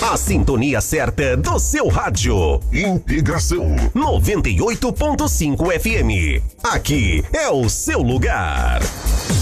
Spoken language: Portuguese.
A sintonia certa do seu rádio. Integração 98.5 FM. Aqui é o seu lugar.